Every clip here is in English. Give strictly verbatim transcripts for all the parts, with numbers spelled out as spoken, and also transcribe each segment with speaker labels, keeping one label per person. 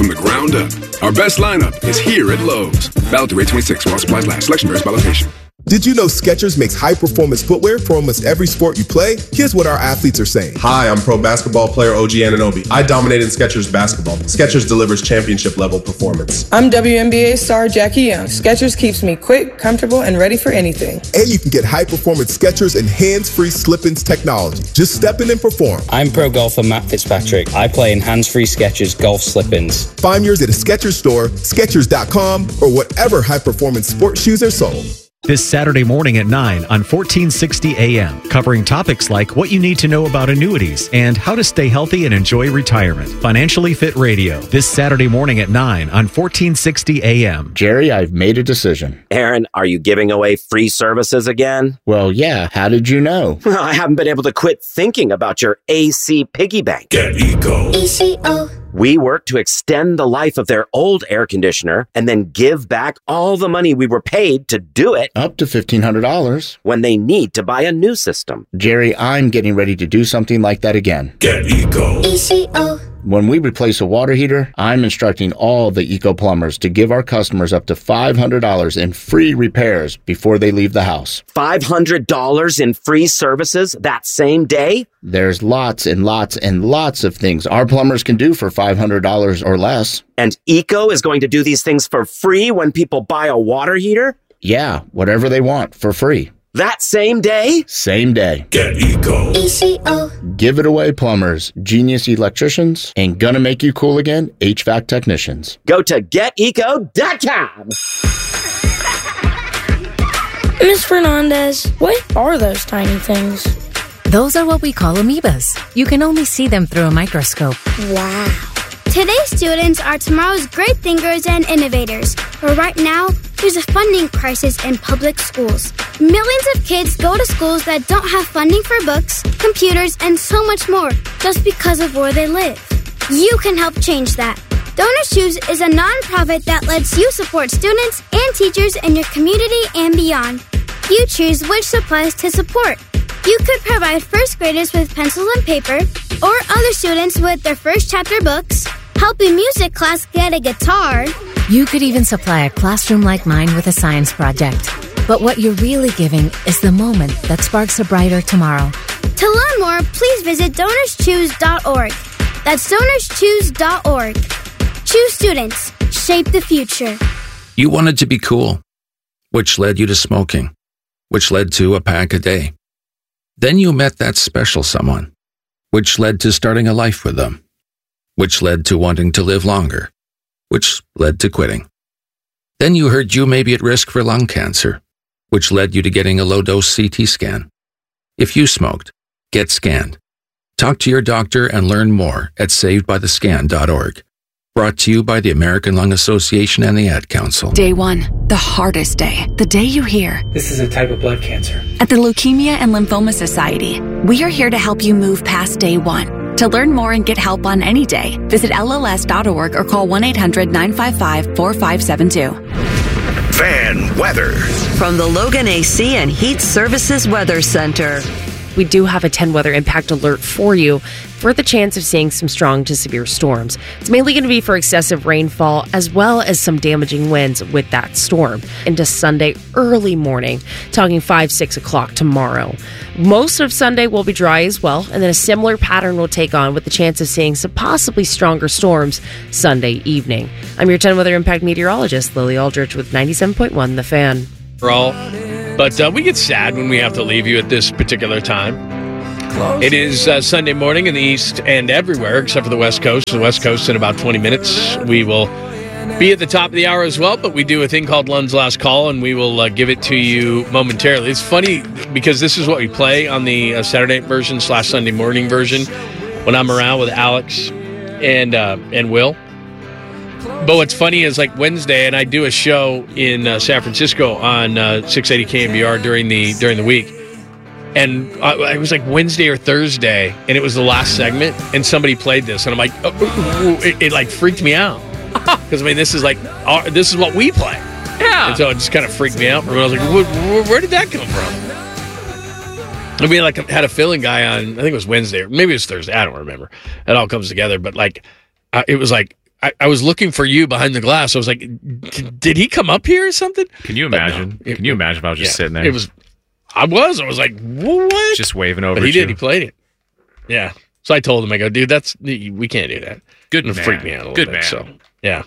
Speaker 1: from the ground up. Our best lineup is here at Lowe's. Valid through eight twenty-six while supplies last. Selection varies by location.
Speaker 2: Did you know Skechers makes high-performance footwear for almost every sport you play? Here's what our athletes are saying.
Speaker 3: Hi, I'm pro basketball player O G Anunoby. I dominated Skechers basketball. Skechers delivers championship-level performance.
Speaker 4: I'm W N B A star Jackie Young. Skechers keeps me quick, comfortable, and ready for anything.
Speaker 2: And you can get high-performance Skechers and hands-free slip-ins technology. Just step in and perform.
Speaker 5: I'm pro golfer Matt Fitzpatrick. I play in hands-free Skechers golf slip-ins.
Speaker 2: Find yours at a Skechers store, Skechers dot com, or whatever high-performance sports shoes are sold.
Speaker 6: This Saturday morning at nine on fourteen sixty A M, covering topics like what you need to know about annuities and how to stay healthy and enjoy retirement. Financially Fit Radio, this Saturday morning at nine on fourteen sixty A M.
Speaker 7: Jerry, I've made a decision.
Speaker 8: Aaron, are you giving away free services again?
Speaker 7: Well, yeah. How did you know?
Speaker 8: I haven't been able to quit thinking about your A C piggy bank.
Speaker 9: Get Eco.
Speaker 10: E C O.
Speaker 8: We work to extend the life of their old air conditioner and then give back all the money we were paid to do it.
Speaker 7: Up to fifteen hundred dollars.
Speaker 8: When they need to buy a new system.
Speaker 7: Jerry, I'm getting ready to do something like that again.
Speaker 9: Get Eco.
Speaker 10: E C O.
Speaker 7: When we replace a water heater, I'm instructing all the Eco plumbers to give our customers up to five hundred dollars in free repairs before they leave the house.
Speaker 8: five hundred dollars in free services that same day?
Speaker 7: There's lots and lots and lots of things our plumbers can do for five hundred dollars or less.
Speaker 8: And Eco is going to do these things for free when people buy a water heater?
Speaker 7: Yeah, whatever they want for free.
Speaker 8: That same day?
Speaker 7: Same day.
Speaker 9: Get Eco.
Speaker 10: E C O.
Speaker 7: Give it away, plumbers, genius electricians, and gonna make you cool again, H V A C technicians.
Speaker 8: Go to get eco dot com.
Speaker 11: Miss Fernandez, what are those tiny things?
Speaker 12: Those are what we call amoebas. You can only see them through a microscope.
Speaker 10: Wow. Today's students are tomorrow's great thinkers and innovators. But right now, there's a funding crisis in public schools. Millions of kids go to schools that don't have funding for books, computers, and so much more just because of where they live. You can help change that. Donors Choose is a nonprofit that lets you support students and teachers in your community and beyond. You choose which supplies to support. You could provide first graders with pencils and paper, or other students with their first chapter books, help a music class get a guitar.
Speaker 12: You could even supply a classroom like mine with a science project. But what you're really giving is the moment that sparks a brighter tomorrow.
Speaker 10: To learn more, please visit donors choose dot org. That's donors choose dot org. Choose students. Shape the future.
Speaker 13: You wanted to be cool, which led you to smoking, which led to a pack a day. Then you met that special someone, which led to starting a life with them, which led to wanting to live longer, which led to quitting. Then you heard you may be at risk for lung cancer, which led you to getting a low-dose C T scan. If you smoked, get scanned. Talk to your doctor and learn more at saved by the scan dot org. Brought to you by the American Lung Association and the Ad Council.
Speaker 14: Day one, the hardest day. The day you hear,
Speaker 15: this is a type of blood cancer.
Speaker 14: At the Leukemia and Lymphoma Society, we are here to help you move past day one. To learn more and get help on any day, visit L L S dot org or call one eight hundred nine five five four five seven two.
Speaker 9: Fan weather.
Speaker 16: From the Logan A C and Heat Services Weather Center.
Speaker 17: We do have a ten weather impact alert for you for the chance of seeing some strong to severe storms. It's mainly going to be for excessive rainfall as well as some damaging winds with that storm into Sunday early morning, talking five, six o'clock tomorrow. Most of Sunday will be dry as well, and then a similar pattern will take on with the chance of seeing some possibly stronger storms Sunday evening. I'm your ten weather impact meteorologist, Lily Aldrich with ninety-seven point one The Fan.
Speaker 18: All. But uh, we get sad when we have to leave you at this particular time. It is uh, Sunday morning in the East and everywhere except for the West Coast. The West Coast in about twenty minutes. We will be at the top of the hour as well, but we do a thing called Lund's Last Call, and we will uh, give it to you momentarily. It's funny because this is what we play on the uh, Saturday version slash Sunday morning version when I'm around with Alex and uh, and Will. But what's funny is like Wednesday, and I do a show in uh, San Francisco on uh, six eighty K M B R during the during the week, and I, it was like Wednesday or Thursday, and it was the last segment, and somebody played this, and I'm like, oh, oh, oh, it, it like freaked me out because I mean this is like our, this is what we play, yeah, and so it just kind of freaked me out. I was like, where, where, where did that come from? I mean, like had a fill-in guy on, I think it was Wednesday, or maybe it was Thursday, I don't remember. It all comes together, but like uh, it was like. I, I was looking for you behind the glass. I was like, did he come up here or something?
Speaker 19: Can you imagine?
Speaker 18: No, it,
Speaker 19: Can you imagine if I was just
Speaker 18: yeah,
Speaker 19: sitting there?
Speaker 18: It was. I was. I was like, what?
Speaker 19: Just waving over.
Speaker 18: But he
Speaker 19: at
Speaker 18: did.
Speaker 19: you.
Speaker 18: He played it. Yeah. So I told him, I go, dude, that's we can't do that.
Speaker 19: Good
Speaker 18: It'll
Speaker 19: man.
Speaker 18: freak me out a little
Speaker 19: Good
Speaker 18: bit.
Speaker 19: man.
Speaker 18: So yeah.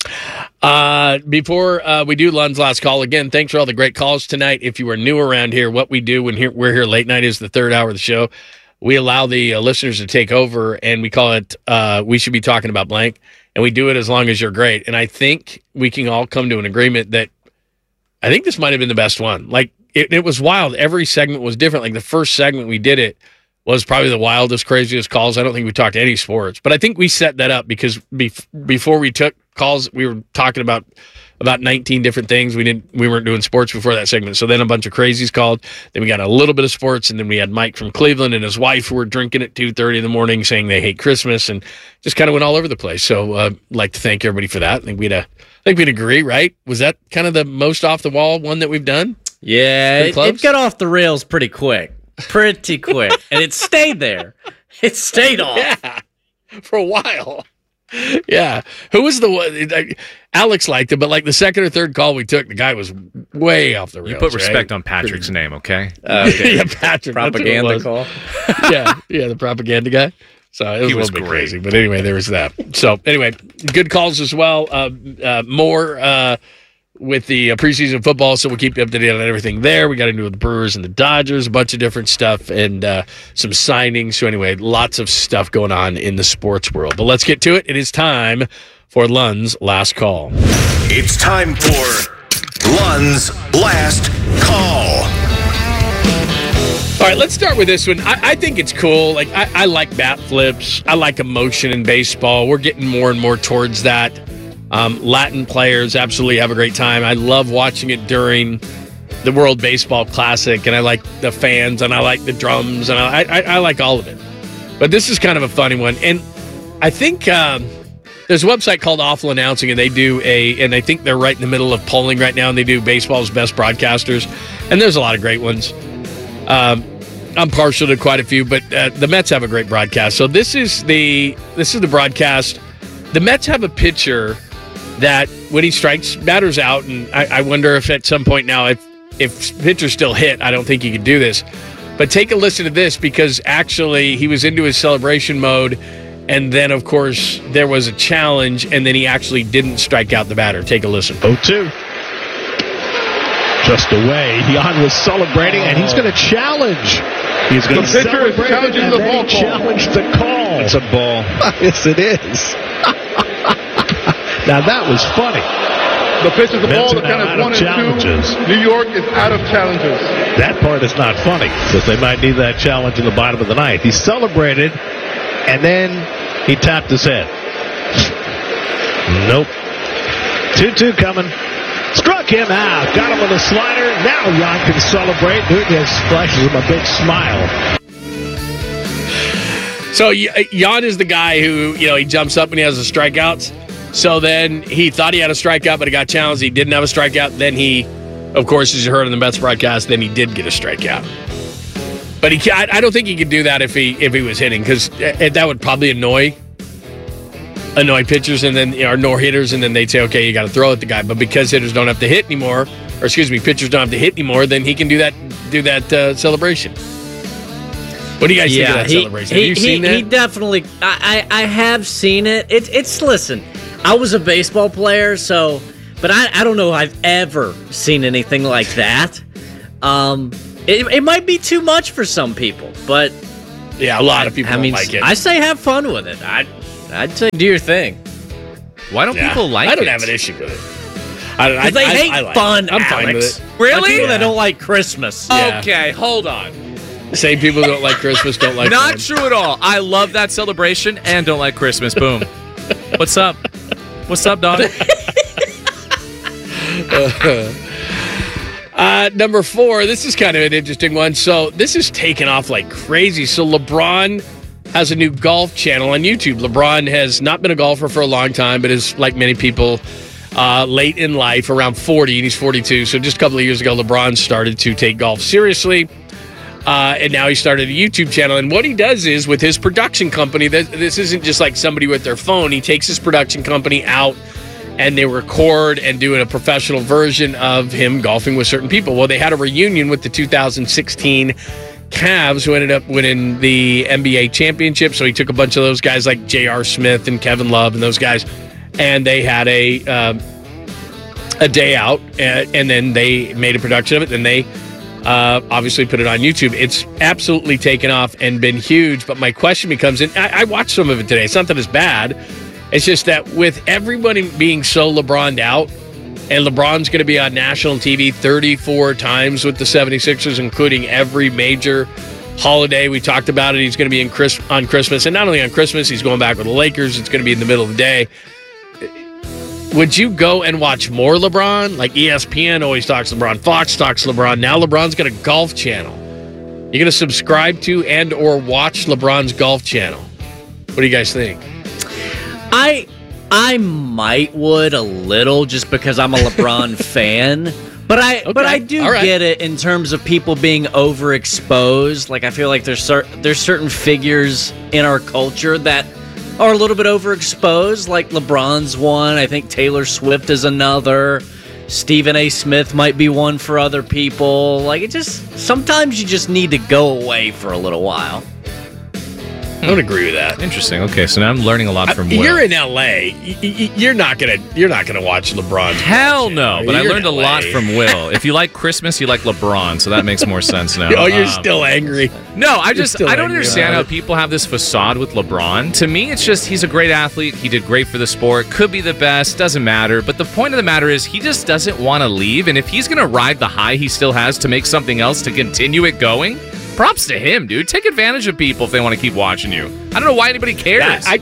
Speaker 18: Uh, before uh, we do Lund's last call again, thanks for all the great calls tonight. If you are new around here, what we do when here, we're here late night is the third hour of the show. We allow the uh, listeners to take over, and we call it uh, "We Should Be Talking About Blank," and we do it as long as you're great. And I think we can all come to an agreement that I think this might have been the best one. Like it, it was wild. Every segment was different. Like the first segment we did it was probably the wildest, craziest calls. I don't think we talked any sports, but I think we set that up because bef- before we took calls, we were talking about about nineteen different things. We didn't, we weren't doing sports before that segment. So then a bunch of crazies called. Then we got a little bit of sports, and then we had Mike from Cleveland and his wife who were drinking at two thirty in the morning, saying they hate Christmas, and just kind of went all over the place. So uh, I'd like to thank everybody for that. I think we'd, uh, I think we'd agree, right? Was that kind of the most off the wall one that we've done?
Speaker 20: Yeah, it, it got off the rails pretty quick. Pretty quick. And it stayed there. It stayed off.
Speaker 18: Yeah, for a while. Yeah. Who was the one? Alex liked it, but like the second or third call we took, the guy was way off the rails.
Speaker 19: You put respect
Speaker 18: right?
Speaker 19: on Patrick's name, okay?
Speaker 18: Uh, yeah, Patrick.
Speaker 20: Propaganda call.
Speaker 18: yeah, yeah, the propaganda guy. So it was,
Speaker 19: He was
Speaker 18: a little bit
Speaker 19: great.
Speaker 18: crazy. But anyway, there was that. So anyway, good calls as well. Uh, uh, more uh, with the uh, preseason football, so we'll keep you up to date on everything there. We got into the Brewers and the Dodgers, a bunch of different stuff, and uh, some signings. So anyway, lots of stuff going on in the sports world. But let's get to it. It is time for Lund's last call.
Speaker 9: It's time for Lund's last call.
Speaker 18: All right, let's start with this one. I, I think it's cool. Like I, I like bat flips. I like emotion in baseball. We're getting more and more towards that. Um, Latin players absolutely have a great time. I love watching it during the World Baseball Classic, and I like the fans, and I like the drums, and I, I, I like all of it. But this is kind of a funny one, and I think um, there's a website called Awful Announcing, and they do a, and I think they're right in the middle of polling right now, and they do baseball's best broadcasters, and there's a lot of great ones. Um, I'm partial to quite a few, but uh, the Mets have a great broadcast. So this is the this is the broadcast. The Mets have a pitcher that when he strikes batters out, and I, I wonder if at some point now, if if pitchers still hit, I don't think he could do this. But take a listen to this, because actually he was into his celebration mode, and then of course there was a challenge, and then he actually didn't strike out the batter. Take a listen.
Speaker 21: oh two. Just away. Jan was celebrating, and he's going to challenge. He's going to
Speaker 22: celebrate
Speaker 21: and
Speaker 22: the
Speaker 21: then
Speaker 22: ball
Speaker 21: challenge the call.
Speaker 22: It's a ball.
Speaker 21: Yes, it is. Now, that was funny.
Speaker 22: The pitch is the
Speaker 21: Mets
Speaker 22: ball. The
Speaker 21: are
Speaker 22: count
Speaker 21: now
Speaker 22: is
Speaker 21: out
Speaker 22: one
Speaker 21: of
Speaker 22: and
Speaker 21: challenges.
Speaker 22: two. New York is out of challenges.
Speaker 21: That part is not funny, because they might need that challenge in the bottom of the ninth. He celebrated, and then he tapped his head. Nope. two two coming. Struck him out. Got him with a slider. Now Jan can celebrate. Nunez flashes him a big smile.
Speaker 18: So Jan is the guy who, you know, he jumps up and he has the strikeouts. So then he thought he had a strikeout, but he got challenged. He didn't have a strikeout. Then he, of course, as you heard on the Mets broadcast, then he did get a strikeout. But he, I don't think he could do that if he if he was hitting, because that would probably annoy annoy pitchers, and then, or no hitters, and then they'd say, okay, you got to throw at the guy. But because hitters don't have to hit anymore, or excuse me, pitchers don't have to hit anymore, then he can do that do that uh, celebration. What do you guys
Speaker 20: yeah,
Speaker 18: think of that
Speaker 20: he,
Speaker 18: celebration?
Speaker 20: He,
Speaker 18: have you
Speaker 20: he,
Speaker 18: seen that?
Speaker 20: He definitely. I, I I have seen it. It. It's listen. I was a baseball player, so, but I I don't know. I've ever seen anything like that. Um, it it might be too much for some people, but
Speaker 18: yeah, a lot of people
Speaker 20: I
Speaker 18: don't
Speaker 20: mean,
Speaker 18: like it.
Speaker 20: I say have fun with it. I I'd say do your thing.
Speaker 19: Why don't
Speaker 18: Yeah.
Speaker 19: people like it?
Speaker 18: I don't have an issue with it. I don't. I,
Speaker 20: Because they
Speaker 18: I,
Speaker 20: hate
Speaker 18: I like
Speaker 20: fun,
Speaker 18: it. I'm fine with
Speaker 20: Alex.
Speaker 18: it.
Speaker 20: Really? Like people
Speaker 18: Yeah.
Speaker 20: that don't like Christmas.
Speaker 18: Yeah.
Speaker 19: Okay, hold on.
Speaker 18: Same people don't like Christmas don't like
Speaker 19: Not
Speaker 18: fun.
Speaker 19: true at all. I love that celebration and don't like Christmas. Boom. What's up? What's up, dog?
Speaker 18: Uh, number four, this is kind of an interesting one. So this is taken off like crazy. So LeBron has a new golf channel on YouTube. LeBron has not been a golfer for a long time, but is, like many people, uh, late in life, around forty, and he's forty-two. So just a couple of years ago, LeBron started to take golf seriously. Uh, and now he started a YouTube channel. And what he does is, with his production company, this, this isn't just like somebody with their phone. He takes his production company out, and they record and do a professional version of him golfing with certain people. Well, they had a reunion with the two thousand sixteen Cavs, who ended up winning the N B A championship. So he took a bunch of those guys like J R. Smith and Kevin Love and those guys, and they had a uh, a day out, and, and then they made a production of it. Then they uh, obviously put it on YouTube. It's absolutely taken off and been huge. But my question becomes, and I, I watched some of it today. It's not that it's bad. It's just that with everybody being so LeBron'd out, and LeBron's going to be on national T V thirty-four times with the seventy-sixers, including every major holiday. We talked about it. He's going to be in Chris- on Christmas. And not only on Christmas, he's going back with the Lakers. It's going to be in the middle of the day. Would you go and watch more LeBron? Like E S P N always talks LeBron. Fox talks LeBron. Now LeBron's got a golf channel. You're going to subscribe to and or watch LeBron's golf channel. What do you guys think?
Speaker 20: I... I might would a little just because I'm a LeBron fan, but I okay. but I do right. get it in terms of people being overexposed. Like I feel like there's cer- there's certain figures in our culture that are a little bit overexposed. Like LeBron's one. I think Taylor Swift is another. Stephen A. Smith might be one for other people. Like it just sometimes you just need to go away for a little while.
Speaker 18: I would agree with that.
Speaker 19: Interesting. Okay, so now I'm learning a lot from Will.
Speaker 18: You're in L A. You're not gonna. You're not gonna watch LeBron.
Speaker 19: Hell no! But
Speaker 18: you're
Speaker 19: I learned a lot from Will. If you like Christmas, you like LeBron, so that makes more sense now.
Speaker 18: Oh, you're
Speaker 19: um,
Speaker 18: still angry.
Speaker 19: No, I just I don't understand how
Speaker 18: it.
Speaker 19: people have this facade with LeBron. To me, it's just he's a great athlete. He did great for the sport. Could be the best. Doesn't matter. But the point of the matter is, he just doesn't want to leave. And if he's gonna ride the high he still has to make something else to continue it going. Props to him, dude. Take advantage of people if they want to keep watching you. I don't know why anybody cares.
Speaker 18: I,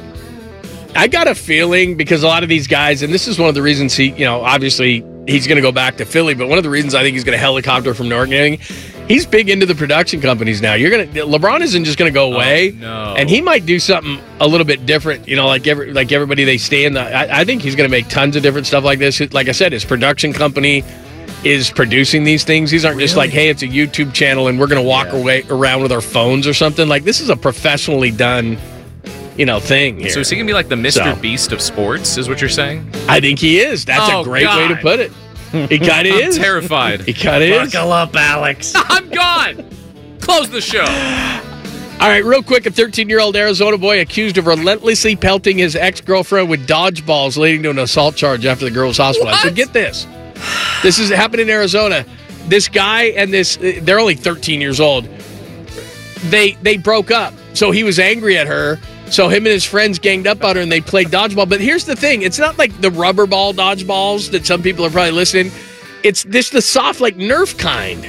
Speaker 18: I got a feeling because a lot of these guys, and this is one of the reasons he, you know, obviously he's going to go back to Philly, but one of the reasons I think he's going to helicopter from New York, he's big into the production companies now. You're going to LeBron isn't just going to go away,
Speaker 19: oh, no.
Speaker 18: and he might do something a little bit different. You know, like every like everybody they stay in the. I, I think he's going to make tons of different stuff like this. Like I said, his production company is producing these things. These aren't really? just like, hey, it's a YouTube channel and we're going to walk yeah. away around with our phones or something. Like, this is a professionally done, you know, thing here.
Speaker 19: So is he going to be like the Mister
Speaker 18: So.
Speaker 19: Beast of sports, is what you're saying?
Speaker 18: I think he is. That's
Speaker 19: oh,
Speaker 18: a great
Speaker 19: God.
Speaker 18: way to put it. He kind of is.
Speaker 19: I'm terrified.
Speaker 18: He kind of is.
Speaker 20: Buckle up, Alex.
Speaker 19: I'm gone. Close the show.
Speaker 18: All right, real quick, a thirteen-year-old Arizona boy accused of relentlessly pelting his ex-girlfriend with dodgeballs, leading to an assault charge after the girl was hospitalized.
Speaker 19: What?
Speaker 18: So get this. This is happening in Arizona. This guy and this, they're only thirteen years old. They they broke up. So he was angry at her. So him and his friends ganged up on her and they played dodgeball. But here's the thing. It's not like the rubber ball dodgeballs that some people are probably listening. It's this the soft, like Nerf kind.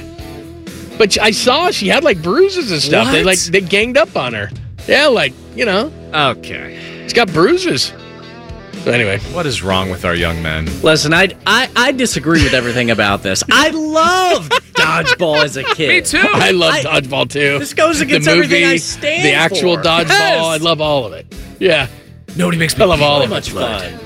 Speaker 18: But I saw she had like bruises and stuff.
Speaker 19: What?
Speaker 18: They like they ganged up on her. Yeah, like, you know.
Speaker 19: Okay.
Speaker 18: It's got bruises. So anyway.
Speaker 19: What is wrong with our young men?
Speaker 20: Listen, I, I I disagree with everything about this. I loved dodgeball as a kid.
Speaker 19: Me too.
Speaker 18: I love
Speaker 20: I,
Speaker 18: dodgeball too.
Speaker 20: This goes against
Speaker 18: the movie,
Speaker 20: everything I stand
Speaker 18: The actual
Speaker 20: for.
Speaker 18: dodgeball.
Speaker 20: Yes.
Speaker 18: I love all of it. Yeah.
Speaker 19: Nobody makes me
Speaker 18: I love all
Speaker 20: So
Speaker 18: of
Speaker 20: much
Speaker 18: it.
Speaker 20: fun.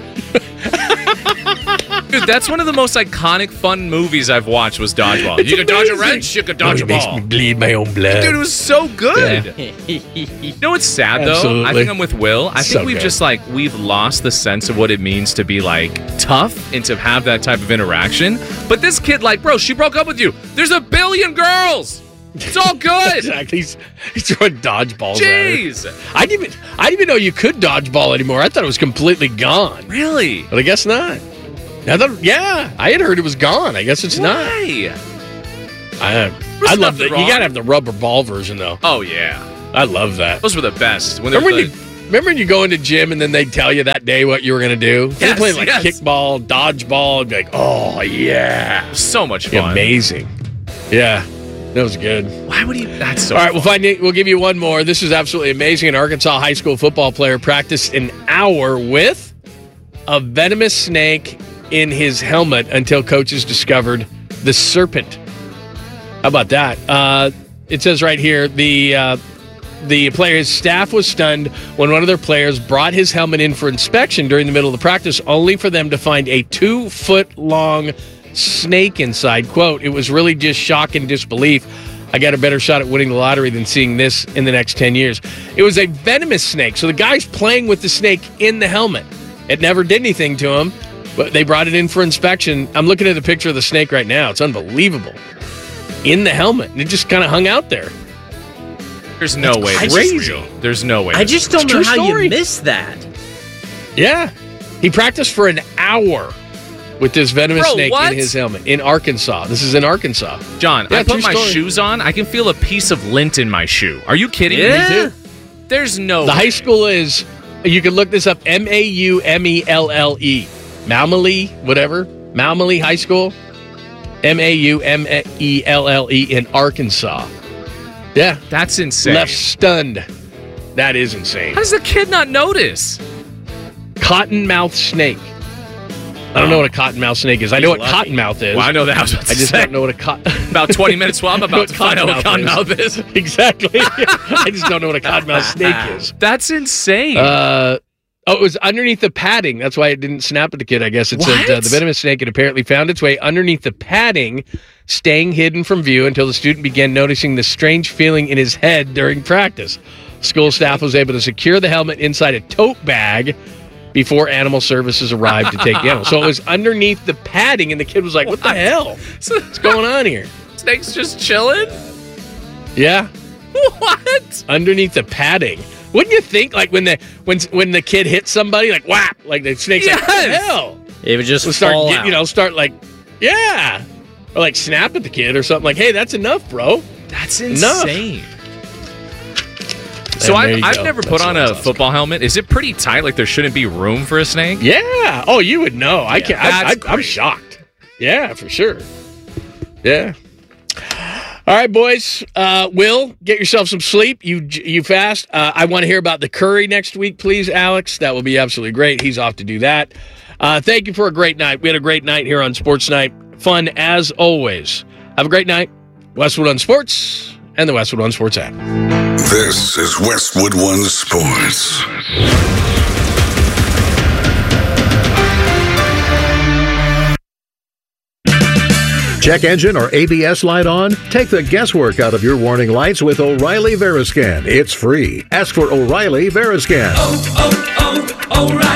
Speaker 19: Dude, that's one of the most iconic fun movies I've watched was Dodgeball.
Speaker 18: It's
Speaker 19: you could dodge a
Speaker 18: amazing.
Speaker 19: wrench, you could dodge a
Speaker 18: It makes
Speaker 19: ball.
Speaker 18: me bleed my own blood.
Speaker 19: Dude, it was so good.
Speaker 18: Yeah.
Speaker 19: You know what's sad, though?
Speaker 18: Absolutely.
Speaker 19: I think I'm with Will. I think
Speaker 18: So
Speaker 19: we've
Speaker 18: good.
Speaker 19: just, like, we've lost the sense of what it means to be, like, tough and to have that type of interaction. But this kid, like, bro, she broke up with you. There's a billion girls. It's all good.
Speaker 18: Exactly. He's, he's throwing dodgeballs.
Speaker 19: Jeez.
Speaker 18: At her. I didn't even I didn't even know you could dodgeball anymore. I thought it was completely gone.
Speaker 19: Really?
Speaker 18: But I guess not. I thought, yeah, I had heard it was gone. I guess it's
Speaker 19: Why?
Speaker 18: not. I
Speaker 19: There's
Speaker 18: I love
Speaker 19: nothing
Speaker 18: that.
Speaker 19: wrong.
Speaker 18: You gotta have the rubber ball version though.
Speaker 19: Oh, yeah.
Speaker 18: I love that.
Speaker 19: Those were the best. When
Speaker 18: Remember
Speaker 19: they're
Speaker 18: when, you, remember when you go into gym and then they tell you that day what you were going to do? They
Speaker 19: Yes,
Speaker 18: play like
Speaker 19: yes.
Speaker 18: kickball, dodgeball, and be like, oh, yeah.
Speaker 19: so much fun.
Speaker 18: Amazing. Yeah, that was good.
Speaker 19: Why would he? That's so
Speaker 18: All right,
Speaker 19: fun.
Speaker 18: we'll find it. We'll give you one more. This is absolutely amazing. An Arkansas high school football player practiced an hour with a venomous snake in his helmet until coaches discovered the serpent. How about that? Uh, it says right here, the uh, the player's staff was stunned when one of their players brought his helmet in for inspection during the middle of the practice, only for them to find a two-foot-long snake inside. Quote, it was really just shock and disbelief. I got a better shot at winning the lottery than seeing this in the next ten years. It was a venomous snake. So the guy's playing with the snake in the helmet. It never did anything to him, but they brought it in for inspection. I'm looking at the picture of the snake right now. It's unbelievable. In the helmet. And it just kind of hung out there.
Speaker 19: There's no
Speaker 18: That's
Speaker 19: way this
Speaker 18: crazy.
Speaker 19: is real. There's no way.
Speaker 20: I
Speaker 19: this
Speaker 20: just
Speaker 19: is
Speaker 20: don't know
Speaker 18: True
Speaker 20: how
Speaker 18: story.
Speaker 20: you missed that.
Speaker 18: Yeah. He practiced for an hour with this venomous
Speaker 19: Bro,
Speaker 18: snake
Speaker 19: what?
Speaker 18: in his helmet in Arkansas. This is in Arkansas.
Speaker 19: John,
Speaker 18: Yeah,
Speaker 19: I put
Speaker 18: true
Speaker 19: my
Speaker 18: story.
Speaker 19: shoes on. I can feel a piece of lint in my shoe. Are you kidding
Speaker 20: Yeah.
Speaker 19: me? Too? There's no
Speaker 18: The
Speaker 19: way.
Speaker 18: high school is, you can look this up, M A U M E L L E. Malmely, whatever. Malmely High School. M A U M E L L E in Arkansas. Yeah.
Speaker 19: That's insane.
Speaker 18: Left stunned. That is insane.
Speaker 19: How does the kid not notice?
Speaker 18: Cottonmouth snake. I don't know what a cottonmouth snake is. I know what
Speaker 20: lucky.
Speaker 18: cottonmouth is.
Speaker 19: Well, I know that. I was about to
Speaker 18: I just
Speaker 19: say.
Speaker 18: don't know what a cotton...
Speaker 19: About twenty minutes while I'm about to find out what cottonmouth is.
Speaker 18: Exactly. I just don't know what a cottonmouth snake is.
Speaker 19: That's insane.
Speaker 18: Uh, oh, it was underneath the padding. That's why it didn't snap at the kid, I guess. It said uh,
Speaker 19: What?
Speaker 18: the venomous snake had apparently found its way underneath the padding, staying hidden from view until the student began noticing the strange feeling in his head during practice. School staff was able to secure the helmet inside a tote bag before animal services arrived to take the animal. So it was underneath the padding, and the kid was like, what, the hell? What's going on here?
Speaker 19: Snake's just chilling?
Speaker 18: Yeah.
Speaker 19: What?
Speaker 18: Underneath the padding. Wouldn't you think, like, when the when when the kid hits somebody, like, whap, like the snake's like, what the
Speaker 19: Yes.
Speaker 18: hell?
Speaker 20: It would just
Speaker 18: Would start,
Speaker 20: fall
Speaker 18: get,
Speaker 20: out.
Speaker 18: you know, start like, yeah. Or like snap at the kid or something like, hey, that's enough, bro.
Speaker 19: That's
Speaker 18: Enough.
Speaker 19: insane. So
Speaker 18: And there
Speaker 19: I've,
Speaker 18: you
Speaker 19: I've
Speaker 18: go.
Speaker 19: never
Speaker 18: That's
Speaker 19: put on
Speaker 18: what
Speaker 19: a
Speaker 18: I was
Speaker 19: football helmet. Is it pretty tight? Like there shouldn't be room for a snake?
Speaker 18: Yeah. Oh, you would know. I
Speaker 19: Yeah,
Speaker 18: can't. I,
Speaker 19: that's
Speaker 18: I, I'm
Speaker 19: great.
Speaker 18: shocked. Yeah, for sure. Yeah. All right, boys. Uh, Will, get yourself some sleep. You you fast. Uh, I want to hear about the curry next week, please, Alex. That will be absolutely great. He's off to do that. Uh, thank you for a great night. We had a great night here on Sports Night. Fun as always. Have a great night. Westwood One Sports and the Westwood One Sports app.
Speaker 9: This is Westwood One Sports.
Speaker 1: Check engine or A B S light on? Take the guesswork out of your warning lights with O'Reilly Veriscan. It's free. Ask for O'Reilly Veriscan.
Speaker 3: Oh,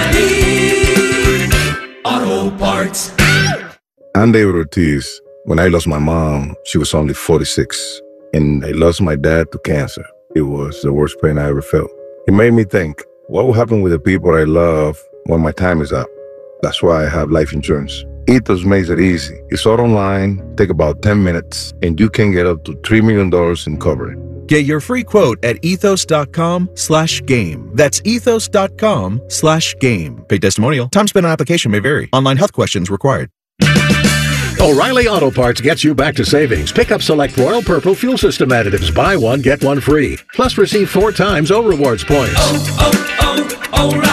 Speaker 3: oh, oh, O'Reilly Auto Parts.
Speaker 23: I'm David Ortiz. When I lost my mom, she was only forty-six. And I lost my dad to cancer. It was the worst pain I ever felt. It made me think, what will happen with the people I love when my time is up? That's why I have life insurance. Ethos makes it easy. It's all online, take about ten minutes, and you can get up to three million dollars in coverage.
Speaker 24: Get your free quote at ethos.com slash game. That's ethos.com slash game. Paid testimonial. Time spent on application may vary. Online health questions required.
Speaker 1: O'Reilly Auto Parts gets you back to savings. Pick up select Royal Purple fuel system additives. Buy one, get one free. Plus receive four times O Rewards points.
Speaker 3: Oh,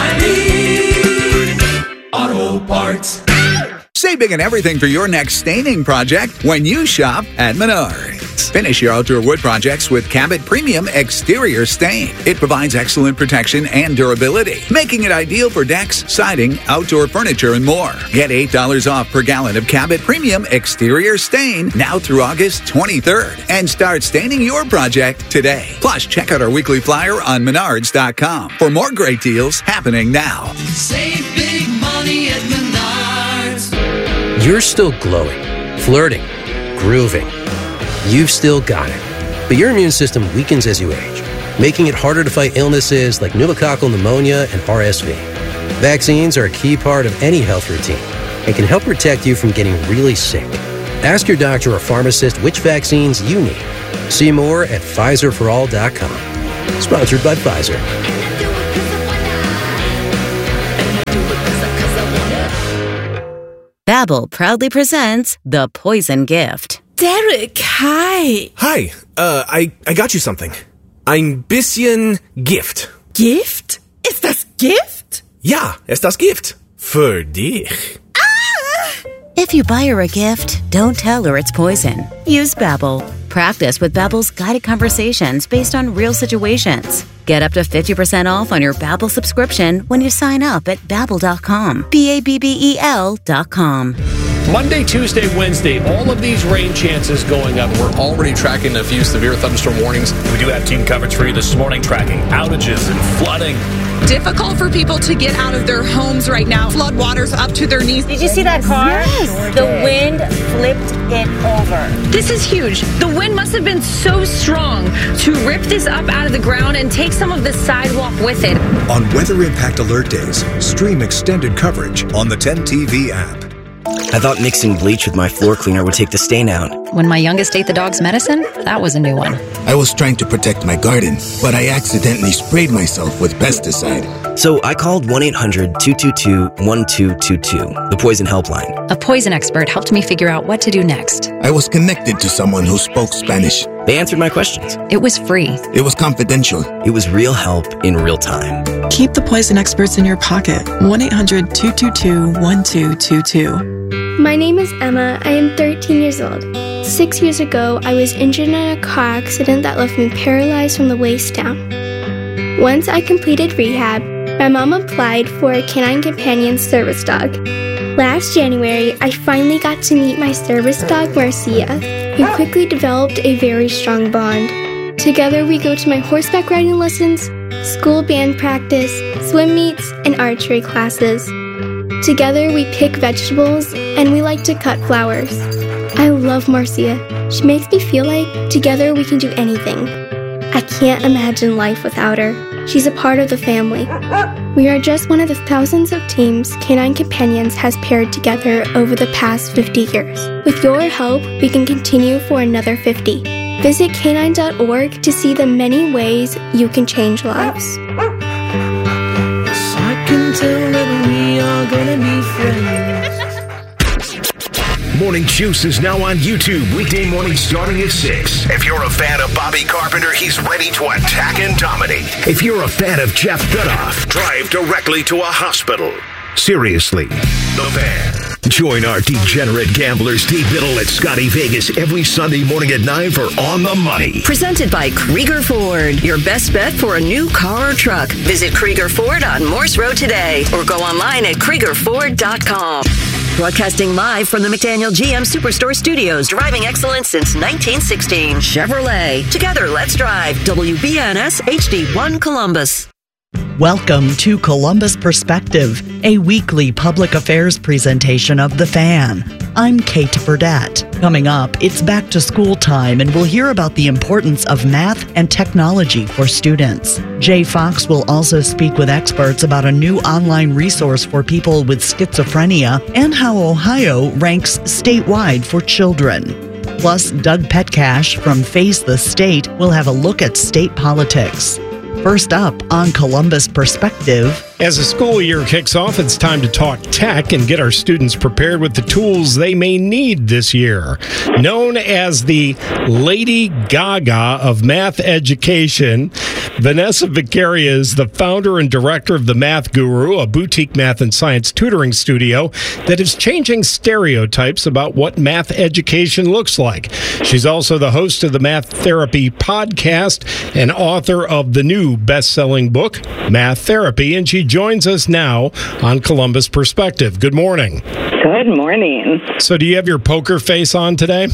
Speaker 3: oh, oh, O'Reilly Auto Parts.
Speaker 25: Save big on everything for your next staining project when you shop at Menards. Finish your outdoor wood projects with Cabot Premium Exterior Stain. It provides excellent protection and durability, making it ideal for decks, siding, outdoor furniture, and more. Get eight dollars off per gallon of Cabot Premium Exterior Stain now through August twenty-third. And start staining your project today. Plus, check out our weekly flyer on menards dot com for more great deals happening now.
Speaker 3: Save big money at Menards.
Speaker 26: You're still glowing, flirting, grooving. You've still got it. But your immune system weakens as you age, making it harder to fight illnesses like pneumococcal pneumonia and R S V. Vaccines are a key part of any health routine and can help protect you from getting really sick. Ask your doctor or pharmacist which vaccines you need. See more at Pfizer for all dot com. Sponsored by Pfizer.
Speaker 27: Babbel proudly presents The Poison Gift.
Speaker 28: Derek, hi.
Speaker 29: Hi, uh, I, I got you something. Ein bisschen Gift.
Speaker 28: Gift? Ist das Gift?
Speaker 29: Ja, ist das Gift. Für dich.
Speaker 27: If you buy her a gift, don't tell her it's poison. Use Babbel. Practice with Babbel's guided conversations based on real situations. Get up to fifty percent off on your Babbel subscription when you sign up at babbel dot com. B A B B E L dot com.
Speaker 18: Monday, Tuesday, Wednesday, all of these rain chances going up.
Speaker 2: We're already tracking a few severe thunderstorm warnings.
Speaker 4: We do have team coverage for you this morning, tracking outages and flooding.
Speaker 5: Difficult for people to get out of their homes right now. Flood waters up to their knees.
Speaker 6: Did you see that car? Yes. The wind flipped it over.
Speaker 5: This is huge. The wind must have been so strong to rip this up out of the ground and take some of the sidewalk with it.
Speaker 7: On Weather Impact Alert Days, stream extended coverage on the ten T V app.
Speaker 8: I thought mixing bleach with my floor cleaner would take the stain out.
Speaker 10: When my youngest ate the dog's medicine, that was a new one.
Speaker 11: I was trying to protect my garden, but I accidentally sprayed myself with pesticide.
Speaker 8: So I called one eight hundred two two two one two two two, the poison helpline.
Speaker 10: A poison expert helped me figure out what to do next.
Speaker 11: I was connected to someone who spoke Spanish.
Speaker 8: They answered my questions.
Speaker 10: It was free.
Speaker 11: It was confidential.
Speaker 8: It was real help in real time.
Speaker 12: Keep the poison experts in your pocket. one eight hundred two two two one two two two.
Speaker 30: My name is Emma. I am thirteen years old. Six years ago, I was injured in a car accident that left me paralyzed from the waist down. Once I completed rehab, my mom applied for a Canine Companion service dog. Last January, I finally got to meet my service dog, Marcia. We quickly developed a very strong bond. Together, we go to my horseback riding lessons, school band practice, swim meets, and archery classes. Together, we pick vegetables, and we like to cut flowers. I love Marcia. She makes me feel like together we can do anything. I can't imagine life without her. She's a part of the family. We are just one of the thousands of teams Canine Companions has paired together over the past fifty years. With your help, we can continue for another fifty. Visit canine dot org to see the many ways you can change lives.
Speaker 3: I can tell that we are gonna be friends.
Speaker 31: Morning Juice is now on YouTube, weekday morning starting at six. If you're a fan of Bobby Carpenter, he's ready to attack and dominate. If you're a fan of Jeff Goodoff, drive directly to a hospital. Seriously, The Fan. Join our degenerate gambler Steve Biddle at Scotty Vegas every Sunday morning at nine for On the Money.
Speaker 16: Presented by Krieger Ford, your best bet for a new car or truck. Visit Krieger Ford on Morse Road today or go online at krieger ford dot com. Broadcasting live from the McDaniel G M Superstore Studios, driving excellence since nineteen sixteen. Chevrolet. Together, let's drive. W B N S H D one Columbus.
Speaker 32: Welcome to Columbus Perspective, a weekly public affairs presentation of The Fan. I'm Kate Burdett. Coming up, it's back to school time, and we'll hear about the importance of math and technology for students. Jay Fox will also speak with experts about a new online resource for people with schizophrenia and how Ohio ranks statewide for children. Plus, Doug Petcash from Face the State will have a look at state politics. First up on Columbus Perspective.
Speaker 33: As the school year kicks off, it's time to talk tech and get our students prepared with the tools they may need this year. Known as the Lady Gaga of math education, Vanessa Viccaria is the founder and director of The Math Guru, a boutique math and science tutoring studio that is changing stereotypes about what math education looks like. She's also the host of the Math Therapy podcast and author of the new best-selling book, Math Therapy, and she joins us now on Columbus Perspective. Good morning.
Speaker 34: Good morning.
Speaker 33: So do you have your poker face on today?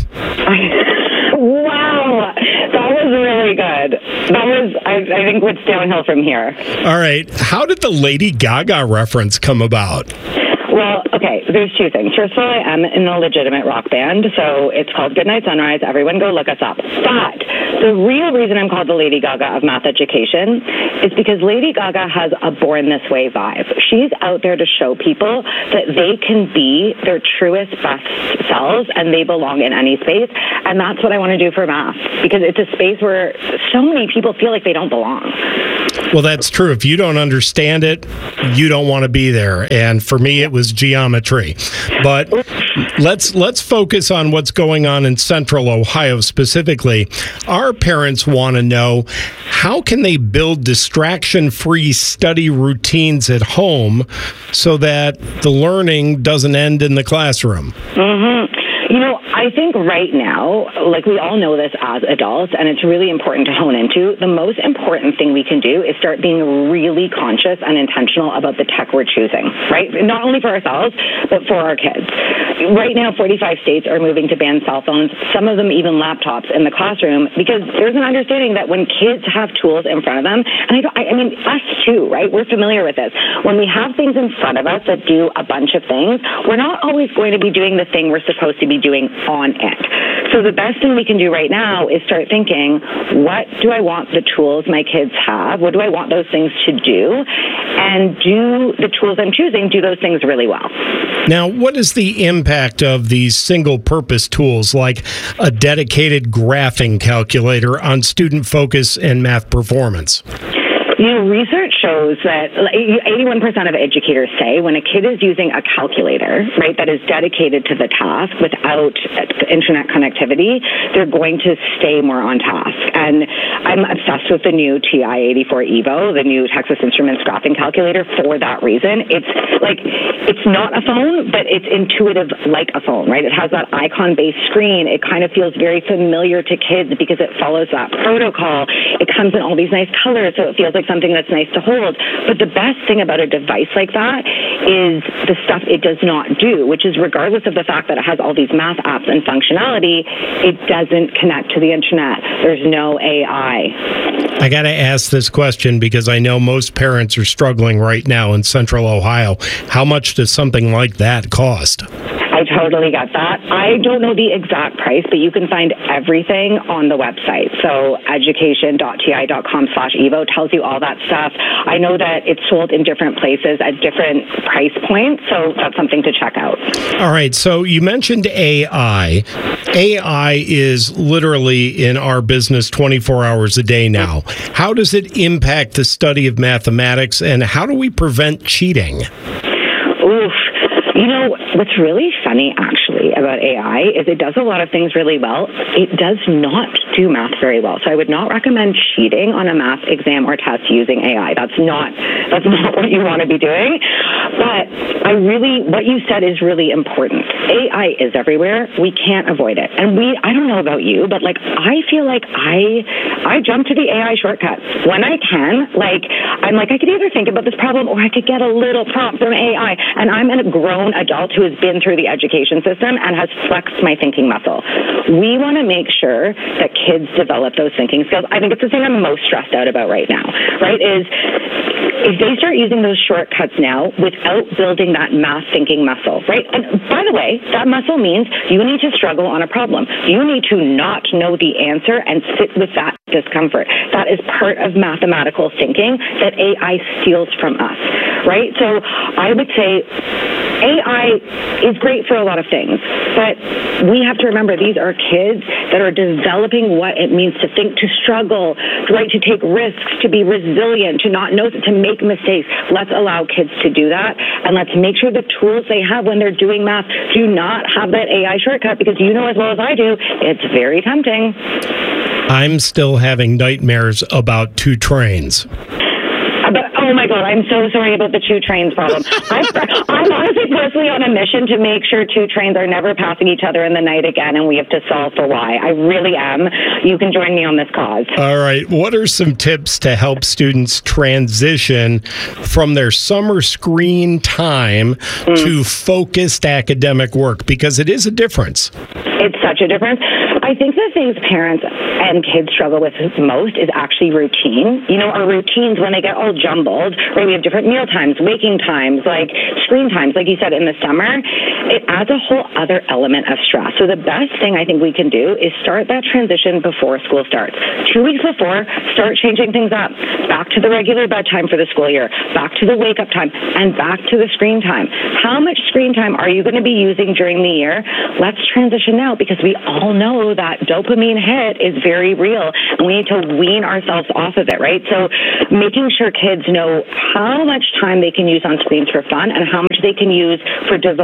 Speaker 34: Wow. That was really good. That was, I, I think, what's downhill from here.
Speaker 33: All right. How did the Lady Gaga reference come about?
Speaker 34: Well, okay, there's two things. First of all, I am in a legitimate rock band, so it's called Goodnight Sunrise. Everyone go look us up. But the real reason I'm called the Lady Gaga of math education is because Lady Gaga has a Born This Way vibe. She's out there to show people that they can be their truest, best selves, and they belong in any space. And that's what I want to do for math, because it's a space where so many people feel like they don't belong.
Speaker 33: Well, that's true. If you don't understand it, you don't want to be there. And for me, it was geometry. But let's let's focus on what's going on in Central Ohio specifically. Our parents want to know, how can they build distraction-free study routines at home so that the learning doesn't end in the classroom?
Speaker 34: Mm-hmm. You know, I think right now, like we all know this as adults, and it's really important to hone into, the most important thing we can do is start being really conscious and intentional about the tech we're choosing, right? Not only for ourselves, but for our kids. Right now, forty-five states are moving to ban cell phones, some of them even laptops in the classroom, because there's an understanding that when kids have tools in front of them, and I, don't, I, I mean, us too, right? We're familiar with this. When we have things in front of us that do a bunch of things, we're not always going to be doing the thing we're supposed to be doing on it. So the best thing we can do right now is start thinking, what do I want the tools my kids have? What do I want those things to do? And do the tools I'm choosing do those things really well?
Speaker 33: Now, what is the impact of these single-purpose tools like a dedicated graphing calculator on student focus and math performance?
Speaker 34: You know, research shows that eighty-one percent of educators say when a kid is using a calculator, right, that is dedicated to the task without internet connectivity, they're going to stay more on task. And I'm obsessed with the new T I eighty-four Evo, the new Texas Instruments graphing calculator, for that reason. It's like, it's not a phone, but it's intuitive like a phone, right? It has that icon-based screen. It kind of feels very familiar to kids because it follows that protocol. It comes in all these nice colors, so it feels like something that's nice to hold. But the best thing about a device like that is the stuff it does not do, which is regardless of the fact that it has all these math apps and functionality, it doesn't connect to the internet. There's no A I.
Speaker 33: I got to ask this question because I know most parents are struggling right now in Central Ohio. How much does something like that cost?
Speaker 34: I totally get that. I don't know the exact price, but you can find everything on the website. So education.ti.com slash Evo tells you all that stuff. I know that it's sold in different places at different price points, so that's something to check out.
Speaker 33: All right, so you mentioned A I. A I is literally in our business twenty-four hours a day now. How does it impact the study of mathematics, and how do we prevent cheating?
Speaker 34: Oof. You know, what's really funny, actually, about A I is it does a lot of things really well. It does not do math very well. So I would not recommend cheating on a math exam or test using A I. That's not that's not what you want to be doing. But I really, what you said is really important. A I is everywhere. We can't avoid it. And we, I don't know about you, but like, I feel like I, I jump to the A I shortcuts when I can. Like, I'm like, I could either think about this problem or I could get a little prompt from A I. And I'm a grown adult who has been through the education system and has flexed my thinking muscle. We want to make sure that kids develop those thinking skills. I think it's the thing I'm most stressed out about right now, right, is if they start using those shortcuts now without building that math thinking muscle, right? And by the way, that muscle means you need to struggle on a problem. You need to not know the answer and sit with that discomfort. That is part of mathematical thinking that A I steals from us, right? So I would say A I is great for a lot of things, but we have to remember these are kids that are developing what it means to think, to struggle, right, to take risks, to be resilient, to not know, to make mistakes. Let's allow kids to do that, and let's make sure the tools they have when they're doing math do not have that A I shortcut, because you know as well as I do, it's very tempting.
Speaker 33: I'm still having nightmares about two trains.
Speaker 34: But, oh my God, I'm so sorry about the two trains problem. I'm, I'm honestly personally on a mission to make sure two trains are never passing each other in the night again, and we have to solve for why. I really am. You can join me on this cause.
Speaker 33: All right. What are some tips to help students transition from their summer screen time mm. to focused academic work? Because it is a difference.
Speaker 34: It's such a difference. I think the things parents and kids struggle with most is actually routine. You know, our routines, when they get all jumbled, right, we have different meal times, waking times, like screen times, like you said, in the summer, it adds a whole other element of stress. So the best thing I think we can do is start that transition before school starts. Two weeks before, start changing things up. Back to the regular bedtime for the school year, back to the wake-up time, and back to the screen time. How much screen time are you going to be using during the year? Let's transition now, because we all know that dopamine hit is very real, and we need to wean ourselves off of it, right? So making sure kids know how much time they can use on screens for fun and how much they can use for devoted study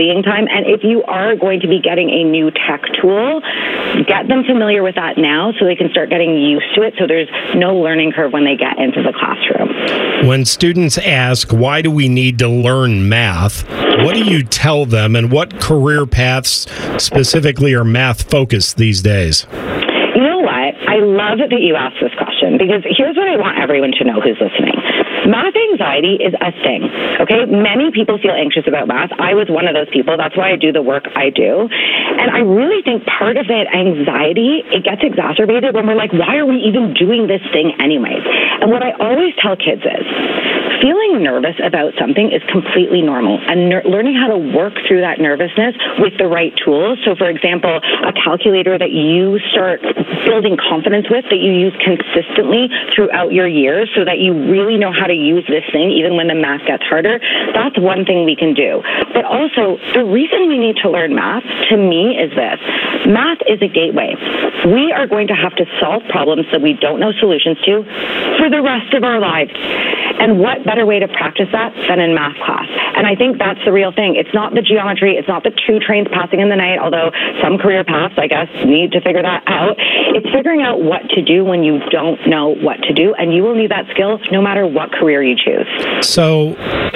Speaker 34: studying time. And if you are going to be getting a new tech tool, get them familiar with that now so they can start getting used to it so there's no learning curve when they get into the classroom.
Speaker 33: When students ask, why do we need to learn math, what do you tell them, and what career paths specifically are math focused these days?
Speaker 34: You know what? I love that you asked this question, because here's what I want everyone to know who's listening. Math anxiety is a thing, okay? Many people feel anxious about math. I was one of those people. That's why I do the work I do. And I really think part of that anxiety, it gets exacerbated when we're like, why are we even doing this thing anyways? And what I always tell kids is, feeling nervous about something is completely normal, and ner- learning how to work through that nervousness with the right tools. So, for example, a calculator that you start building confidence with, that you use consistently throughout your years so that you really know how to use this thing even when the math gets harder, that's one thing we can do. But also, the reason we need to learn math, to me, is this. Math is a gateway. We are going to have to solve problems that we don't know solutions to for the rest of our lives. And what better way to practice that than in math class? And I think that's the real thing. It's not the geometry. It's not the two trains passing in the night, although some career paths, I guess, need to figure that out. It's figuring out what to do when you don't know what to do, and you will need that skill no matter what career you choose.
Speaker 33: So,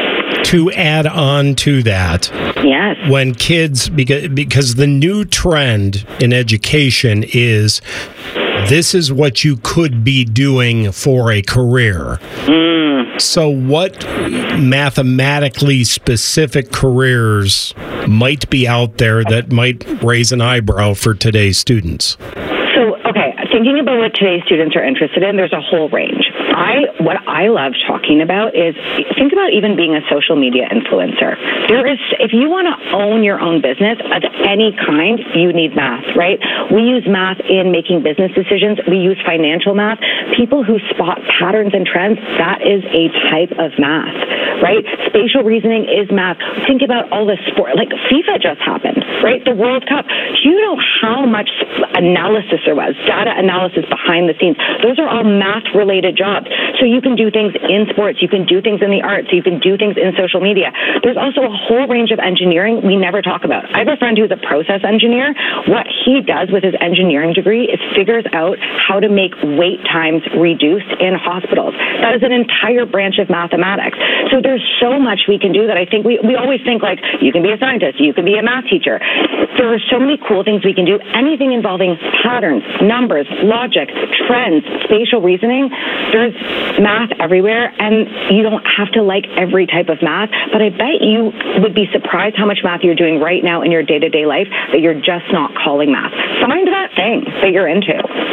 Speaker 33: to add on to that,
Speaker 34: yes,
Speaker 33: when kids, because, because the new trend in education is this is what you could be doing for a career.
Speaker 34: Mm.
Speaker 33: So what mathematically specific careers might be out there that might raise an eyebrow for today's students?
Speaker 34: So, okay, thinking about what today's students are interested in, there's a whole range. I what I love talking about is, think about even being a social media influencer. There is, if you want to own your own business of any kind, you need math, right? We use math in making business decisions. We use financial math. People who spot patterns and trends, that is a type of math, right? Spatial reasoning is math. Think about all the sport, like FIFA just happened, right? The World Cup. Do you know how much analysis there was, data analysis behind the scenes? Those are all math-related jobs. So you can do things in sports, you can do things in the arts, you can do things in social media. There's also a whole range of engineering we never talk about. I have a friend who's a process engineer. What he does with his engineering degree is figures out how to make wait times reduced in hospitals. That is an entire branch of mathematics. So there's so much we can do that I think we, we always think like, you can be a scientist, you can be a math teacher. There are so many cool things we can do. Anything involving patterns, numbers, logic, trends, spatial reasoning, there's math everywhere, and you don't have to like every type of math, but I bet you would be surprised how much math you're doing right now in your day-to-day life that you're just not calling math. Find that thing that you're into.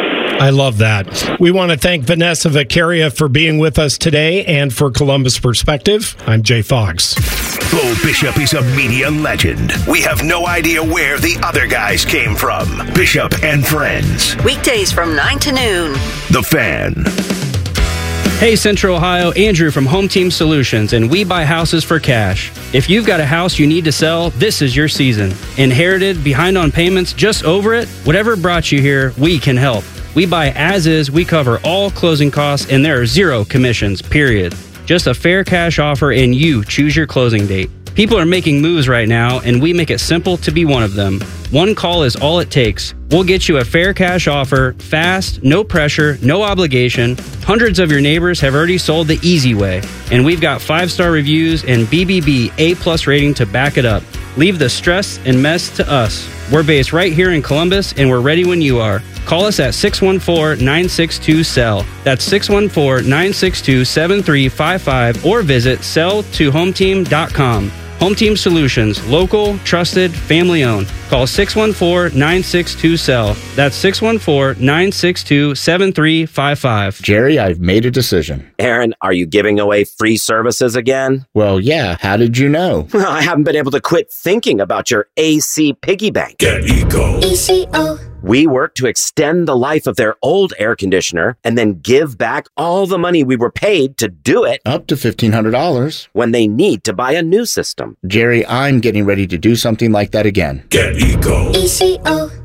Speaker 33: I love that. We want to thank Vanessa Viccaria for being with us today and for Columbus Perspective. I'm Jay Fox.
Speaker 31: Bo Bishop is a media legend. We have no idea where the other guys came from. Bishop and Friends.
Speaker 16: Weekdays from nine to noon.
Speaker 31: The Fan.
Speaker 1: Hey, Central Ohio, Andrew from Home Team Solutions, and we buy houses for cash. If you've got a house you need to sell, this is your season. Inherited, behind on payments, just over it? Whatever brought you here, we can help. We buy as is, we cover all closing costs, and there are zero commissions, period. Just a fair cash offer, and you choose your closing date. People are making moves right now, and we make it simple to be one of them. One call is all it takes. We'll get you a fair cash offer, fast, no pressure, no obligation. Hundreds of your neighbors have already sold the easy way, and we've got five-star reviews and B B B A-plus rating to back it up. Leave the stress and mess to us. We're based right here in Columbus, and we're ready when you are. Call us at six one four, nine six two, S E L L. That's six one four, nine six two, seven three five five, or visit sell to home team dot com. Home Team Solutions, local, trusted, family owned. Call six one four, nine six two, S E L L. That's six one four, nine six two, seven three five five.
Speaker 9: Jerry, I've made a decision.
Speaker 13: Aaron, are you giving away free services again?
Speaker 9: Well, yeah. How did you know?
Speaker 13: Well, I haven't been able to quit thinking about your A C piggy bank.
Speaker 31: Get Eco.
Speaker 30: E C O.
Speaker 13: We work to extend the life of their old air conditioner and then give back all the money we were paid to do it.
Speaker 9: Up to fifteen hundred dollars.
Speaker 13: When they need to buy a new system.
Speaker 9: Jerry, I'm getting ready to do something like that again.
Speaker 31: Get Eco.
Speaker 30: E C O.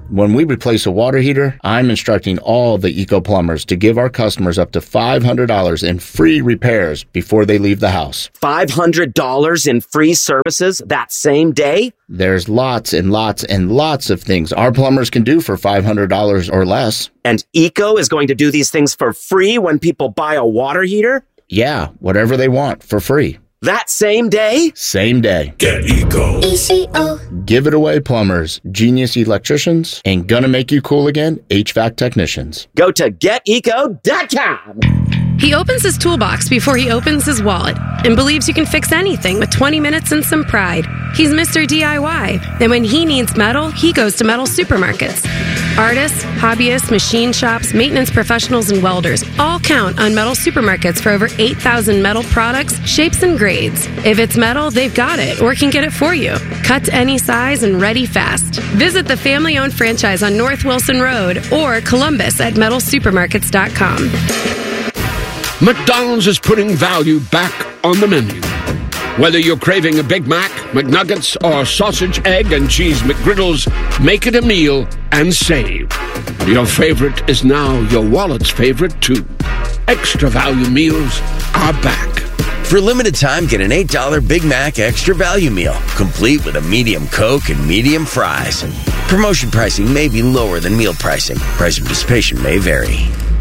Speaker 9: When we replace a water heater, I'm instructing all the Eco Plumbers to give our customers up to five hundred dollars in free repairs before they leave the house.
Speaker 13: five hundred dollars in free services that same day?
Speaker 9: There's lots and lots and lots of things our plumbers can do for five hundred dollars or less.
Speaker 13: And Eco is going to do these things for free when people buy a water heater?
Speaker 9: Yeah, whatever they want for free.
Speaker 13: That same day?
Speaker 9: Same day.
Speaker 31: Get Eco.
Speaker 30: E C O.
Speaker 9: Give it away, plumbers, genius electricians, and gonna make you cool again, H V A C technicians.
Speaker 13: Go to get eco dot com.
Speaker 14: He opens his toolbox before he opens his wallet and believes you can fix anything with twenty minutes and some pride. He's Mister D I Y. Then when he needs metal, he goes to Metal Supermarkets. Artists, hobbyists, machine shops, maintenance professionals, and welders all count on Metal Supermarkets for over eight thousand metal products, shapes, and grades. If it's metal, they've got it or can get it for you. Cut to any size and ready fast. Visit the family-owned franchise on North Wilson Road or Columbus at metal supermarkets dot com.
Speaker 15: McDonald's is putting value back on the menu. Whether you're craving a Big Mac, McNuggets, or sausage, egg, and cheese McGriddles, make it a meal and save. Your favorite is now your wallet's favorite, too. Extra value meals are back.
Speaker 17: For a limited time, get an eight dollar Big Mac Extra Value Meal, complete with a medium Coke and medium fries. Promotion pricing may be lower than meal pricing. Price of participation may vary.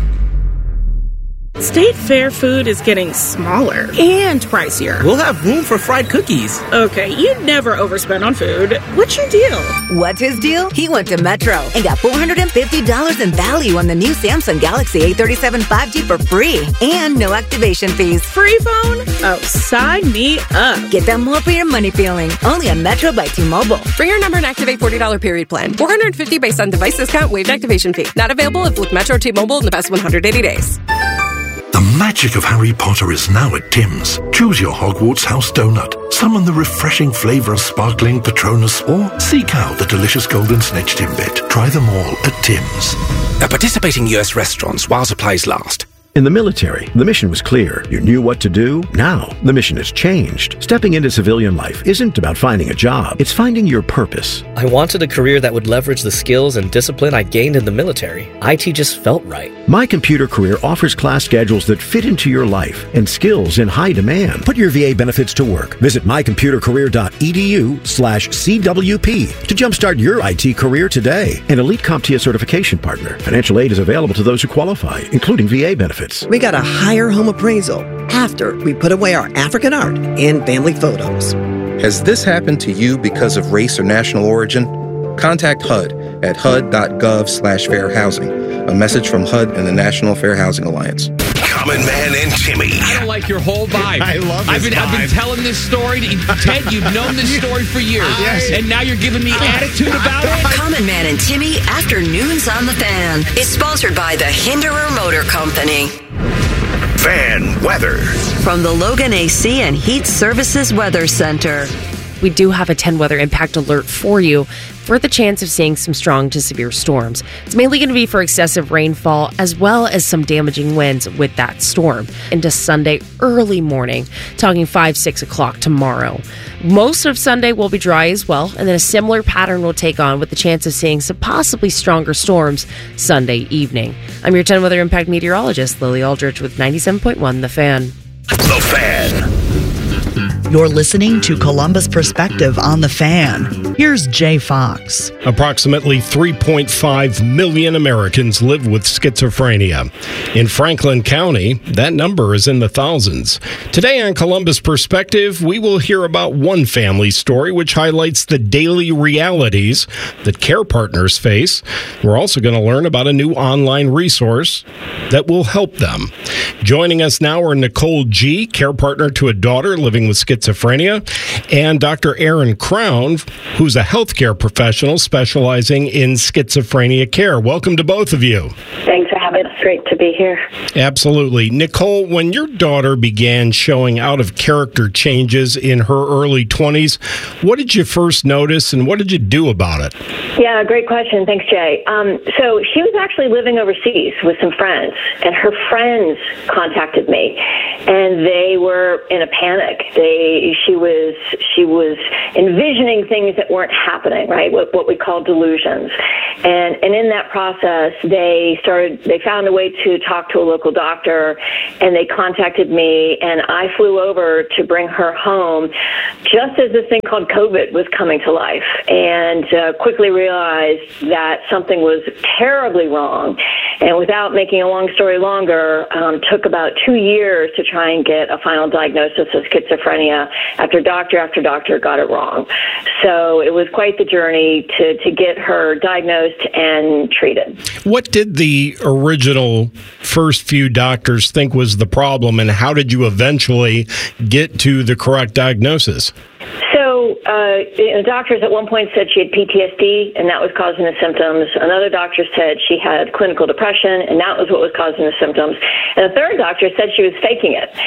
Speaker 19: State Fair food is getting smaller and pricier.
Speaker 20: We'll have room for fried cookies.
Speaker 19: Okay, you'd never overspend on food. What's your deal?
Speaker 21: What's his deal? He went to Metro and got four hundred fifty dollars in value on the new Samsung Galaxy A thirty-seven five G for free and no activation fees.
Speaker 19: Free phone? Oh, sign me up.
Speaker 21: Get that more for your money feeling. Only on Metro by T-Mobile.
Speaker 22: Bring your number and activate forty dollars period plan. four hundred fifty dollars based on device discount, waived activation fee. Not available if with Metro T-Mobile in the past one hundred eighty days.
Speaker 31: The magic of Harry Potter is now at Tim's. Choose your Hogwarts house donut, summon the refreshing flavour of sparkling Patronus, or seek out the delicious golden snitch Timbit. Try them all at Tim's.
Speaker 23: At participating U S restaurants while supplies last.
Speaker 24: In the military, the mission was clear. You knew what to do. Now, the mission has changed. Stepping into civilian life isn't about finding a job. It's finding your purpose.
Speaker 25: I wanted a career that would leverage the skills and discipline I gained in the military. I T just felt right.
Speaker 24: My Computer Career offers class schedules that fit into your life and skills in high demand. Put your V A benefits to work. Visit my computer career dot e d u slash C W P to jumpstart your I T career today. An Elite CompTIA certification partner. Financial aid is available to those who qualify, including V A benefits.
Speaker 26: We got a higher home appraisal after we put away our African art and family photos.
Speaker 27: Has this happened to you because of race or national origin? Contact H U D at H U D dot gov slash fair housing. A message from H U D and the National Fair Housing Alliance.
Speaker 31: Common Man and Timmy.
Speaker 18: I don't like your whole vibe.
Speaker 33: I love this
Speaker 18: I've been,
Speaker 33: vibe.
Speaker 18: I've been telling this story to Ted. You've known this story for years.
Speaker 33: Yes.
Speaker 18: And now you're giving me attitude about it?
Speaker 16: Common Man and Timmy Afternoons on the Fan is sponsored by the Hinderer Motor Company.
Speaker 31: Fan weather.
Speaker 16: From the Logan A C and Heat Services Weather Center.
Speaker 27: We do have a ten weather impact alert for you for the chance of seeing some strong to severe storms. It's mainly going to be for excessive rainfall as well as some damaging winds with that storm into Sunday early morning, talking five, six o'clock tomorrow. Most of Sunday will be dry as well, and then a similar pattern will take on with the chance of seeing some possibly stronger storms Sunday evening. I'm your ten weather impact meteorologist, Lily Aldrich with ninety-seven point one The Fan.
Speaker 31: The Fan.
Speaker 32: You're listening to Columbus Perspective on The Fan. Here's Jay Fox.
Speaker 33: Approximately three point five million Americans live with schizophrenia. In Franklin County, that number is in the thousands. Today on Columbus Perspective, we will hear about one family story which highlights the daily realities that care partners face. We're also going to learn about a new online resource that will help them. Joining us now are Nicole G., care partner to a daughter living with schizophrenia, and Doctor Aaron Crown, who's a healthcare professional specializing in schizophrenia care. Welcome to both of you.
Speaker 34: Thanks for
Speaker 1: having us. It's great to be here.
Speaker 33: Absolutely. Nicole, when your daughter began showing out of character changes in her early twenties, what did you first notice and what did you do about it?
Speaker 1: Yeah, great question. Thanks, Jay. Um, so she was actually living overseas with some friends, and her friends contacted me, and they were in a panic. They, she was, she was envisioning things that weren't happening, right? What, what we call delusions. And, and in that process, they started, they found a way to talk to a local doctor, and they contacted me, and I flew over to bring her home just as this thing called COVID was coming to life, and uh, quickly realized that something was terribly wrong. And without making a long story longer, um, took about two years to try and get a final diagnosis of schizophrenia after doctor after doctor got it wrong. So it was quite the journey to, to get her diagnosed and treated.
Speaker 33: What did the original first few doctors think was the problem, and how did you eventually get to the correct diagnosis?
Speaker 1: So, uh, you know, doctors at one point said she had P T S D, and that was causing the symptoms. Another doctor said she had clinical depression, and that was what was causing the symptoms. And a third doctor said she was faking it.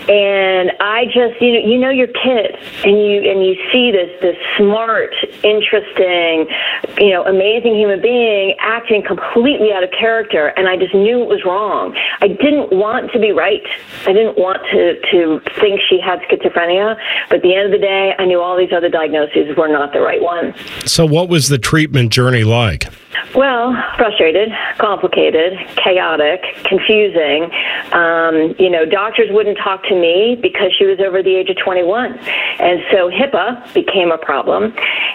Speaker 1: And I just, you know, you know your kid, and you and you see this this smart, interesting, you know, amazing human being acting completely out of character, and I just knew it was wrong. I didn't want to be right. I didn't want to to think she had schizophrenia, but at the end of the day, I knew all these other diagnoses were not the right one.
Speaker 33: So what was the treatment journey like?
Speaker 1: Well, frustrated, complicated, chaotic, confusing. Um, you know, doctors wouldn't talk to me because she was over the age of twenty-one. And so HIPAA became a problem.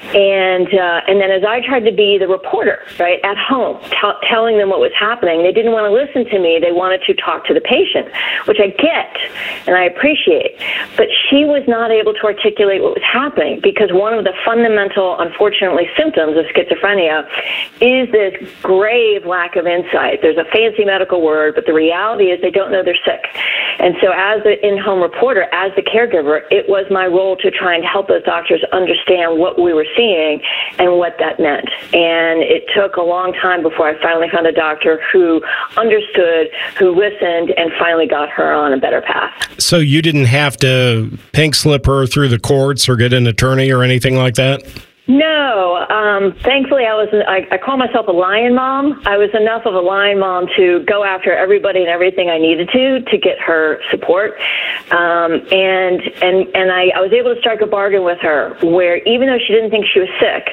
Speaker 1: And uh, and then as I tried to be the reporter, right, at home, t- telling them what was happening, they didn't want to listen to me. They wanted to talk to the patient, which I get and I appreciate. But she was not able to articulate what was happening because one of the fundamental, unfortunately, symptoms of schizophrenia is this grave lack of insight. There's a fancy medical word, but the reality is they don't know they're sick. And so as the in-home reporter, as the caregiver, it was my role to try and help those doctors understand what we were seeing and what that meant. And it took a long time before I finally found a doctor who understood, who listened, and finally got her on a better path.
Speaker 33: So you didn't have to pink slip her through the courts or get an attorney or anything like that?
Speaker 1: No, um, thankfully I was, I, I call myself a lion mom. I was enough of a lion mom to go after everybody and everything I needed to, to get her support. Um, and, and, and I, I was able to strike a bargain with her where even though she didn't think she was sick,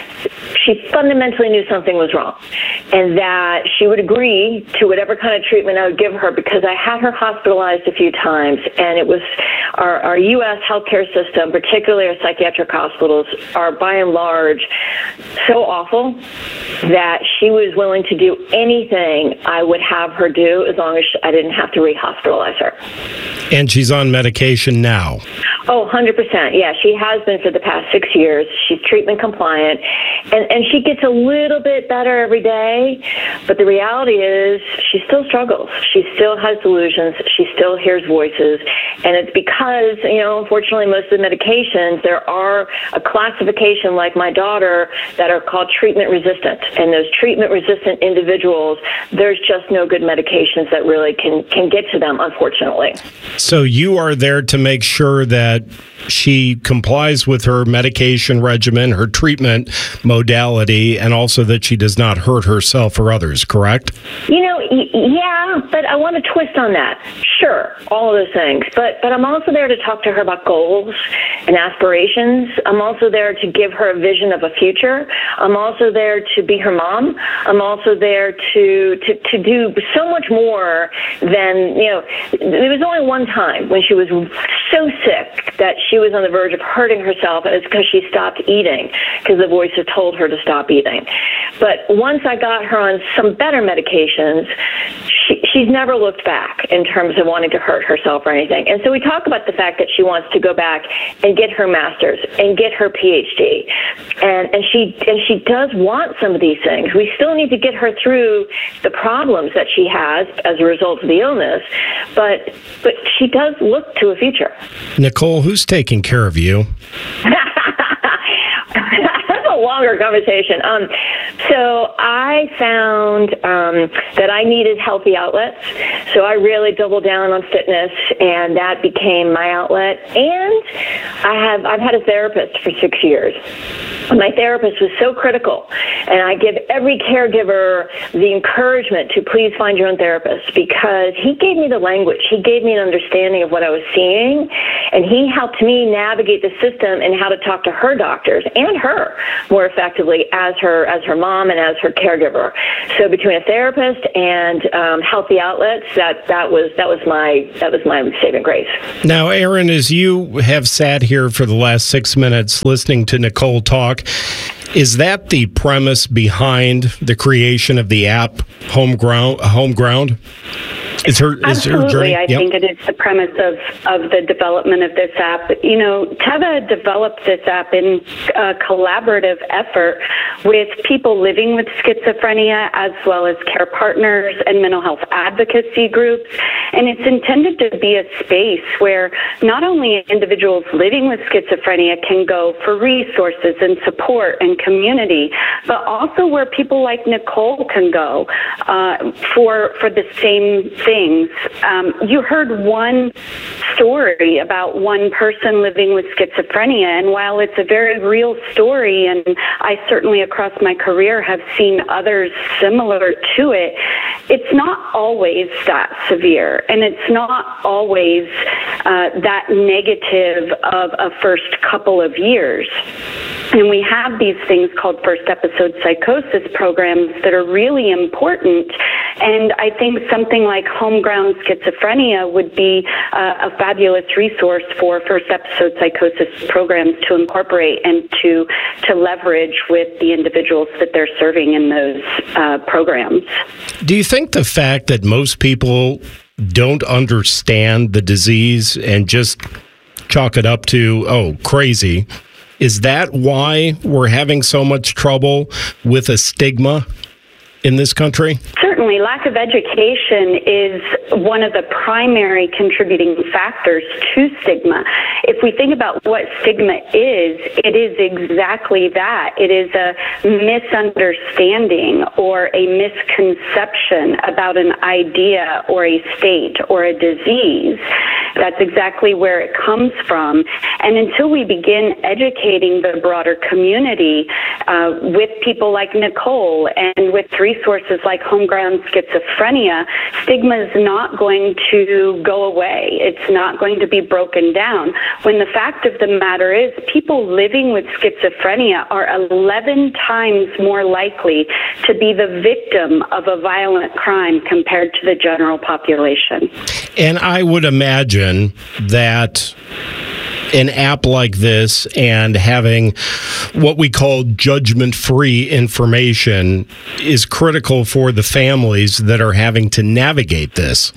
Speaker 1: she fundamentally knew something was wrong and that she would agree to whatever kind of treatment I would give her because I had her hospitalized a few times, and it was our, our U S healthcare system, particularly our psychiatric hospitals, are by and large so awful that she was willing to do anything I would have her do as long as I didn't have to re-hospitalize her.
Speaker 33: And she's on medication now.
Speaker 1: Oh, one hundred percent. Yeah, she has been for the past six years. She's treatment compliant, and, and she gets a little bit better every day, but the reality is she still struggles. She still has delusions. She still hears voices, and it's because, you know, unfortunately, most of the medications, there are a classification like my daughter that are called treatment resistant, and those treatment resistant individuals, there's just no good medications that really can, can get to them, unfortunately.
Speaker 33: So you are there to make sure that she complies with her medication regimen, her treatment modality, and also that she does not hurt herself or others, correct?
Speaker 1: You know, y- yeah, but I want to twist on that. Sure, all of those things. But but I'm also there to talk to her about goals and aspirations. I'm also there to give her a vision of a future. I'm also there to be her mom. I'm also there to, to, to do so much more than, you know, there was only one time when she was so sick that she was on the verge of hurting herself, and it's because she stopped eating, because the voices told her to stop eating. But once I got her on some better medications, she, she's never looked back in terms of wanting to hurt herself or anything. And so we talk about the fact that she wants to go back and get her master's and get her P H D. And, and she and she does want some of these things. We still need to get her through the problems that she has as a result of the illness, but but she does look to a future.
Speaker 33: Nicole, who's taking care of you?
Speaker 1: That's a longer conversation. Um, So I found um, that I needed healthy outlets. So I really doubled down on fitness, and that became my outlet. And I have I've had a therapist for six years. My therapist was so critical, and I give every caregiver the encouragement to please find your own therapist, because he gave me the language. He gave me an understanding of what I was seeing, and he helped me navigate the system and how to talk to her doctors and her more effectively as her as her mom and as her caregiver. So between a therapist and um, healthy outlets, that that was that was my that was my saving grace.
Speaker 33: Now, Erin, as you have sat here for the last six minutes listening to Nicole talk, is that the premise behind the creation of the app Homeground? Homeground? Is her, is
Speaker 2: Absolutely.
Speaker 33: her journey?
Speaker 2: I
Speaker 33: Yep.
Speaker 2: think it is the premise of, of the development of this app. You know, Teva developed this app in a collaborative effort with people living with schizophrenia, as well as care partners and mental health advocacy groups. And it's intended to be a space where not only individuals living with schizophrenia can go for resources and support and community, but also where people like Nicole can go uh, for for the same things. Um, you heard one story about one person living with schizophrenia, and while it's a very real story, and I certainly across my career have seen others similar to it, it's not always that severe, and it's not always uh, that negative of a first couple of years. And we have these things called first episode psychosis programs that are really important. And I think something like Homeground Schizophrenia would be uh, a fabulous resource for first episode psychosis programs to incorporate and to to leverage with the individuals that they're serving in those uh, programs.
Speaker 33: Do you think the fact that most people don't understand the disease and just chalk it up to, oh, crazy, is that why we're having so much trouble with a stigma in this country?
Speaker 2: Certainly, lack of education is one of the primary contributing factors to stigma. If we think about what stigma is, it is exactly that. It is a misunderstanding or a misconception about an idea or a state or a disease. That's exactly where it comes from. And until we begin educating the broader community uh, with people like Nicole and with resources like Homeground Schizophrenia, stigma is not going to go away. It's not going to be broken down. When the fact of the matter is, people living with schizophrenia are eleven times more likely to be the victim of a violent crime compared to the general population.
Speaker 33: And I would imagine that an app like this and having what we call judgment-free information is critical for the families that are having to navigate this.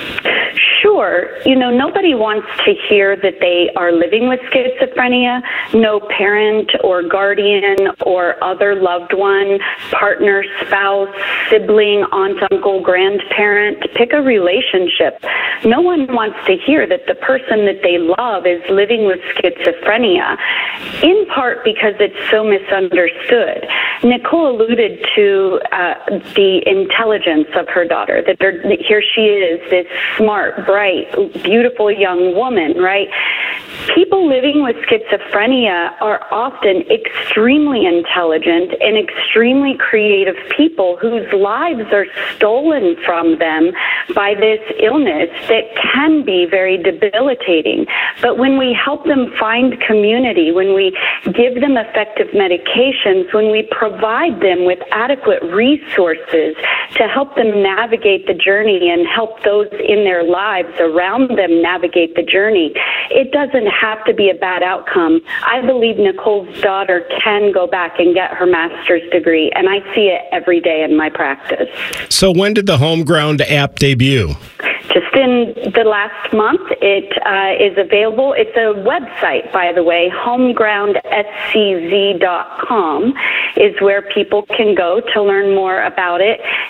Speaker 2: Sure. You know, nobody wants to hear that they are living with schizophrenia. No parent or guardian or other loved one, partner, spouse, sibling, aunt, uncle, grandparent, pick a relationship. No one wants to hear that the person that they love is living with schizophrenia, in part because it's so misunderstood. Nicole alluded to uh, the intelligence of her daughter, that here she is, this smart, bright, beautiful young woman, right? People living with schizophrenia are often extremely intelligent and extremely creative people whose lives are stolen from them by this illness that can be very debilitating. But when we help them find community, when we give them effective medications, when we provide them with adequate resources to help them navigate the journey and help those in their lives around them navigate the journey, it doesn't have to be a bad outcome. I believe Nicole's daughter can go back and get her master's degree, and I see it every day in my practice.
Speaker 33: So when did the Homeground app debut?
Speaker 2: Just in the last month, it uh, is available. It's a website, by the way. homeground s c z dot com is where people can go to learn more about it.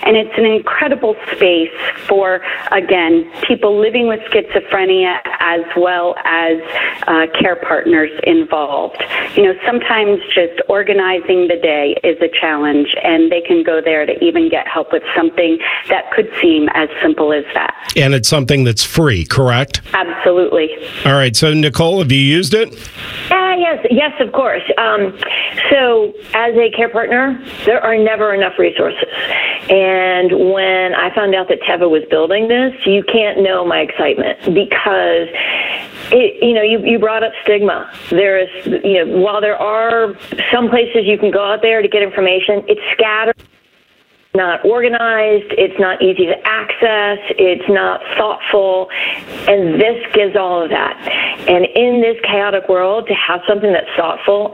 Speaker 2: And it's an incredible space for, again, people living with schizophrenia as well as uh, care partners involved. You know, sometimes just organizing the day is a challenge, and they can go there to even get help with something that could seem as simple as that.
Speaker 33: And it's something that's free, correct?
Speaker 2: Absolutely.
Speaker 33: All right. So, Nicole, have you used it?
Speaker 1: Uh, yes, yes, of course. Um, so as a care partner, there are never enough resources. And when I found out that Teva was building this, you can't know my excitement because, it, you know, you, you brought up stigma. There is, you know, while there are some places you can go out there to get information, it's scattered. Not organized, it's not easy to access, it's not thoughtful, and this gives all of that. And in this chaotic world, to have something that's thoughtful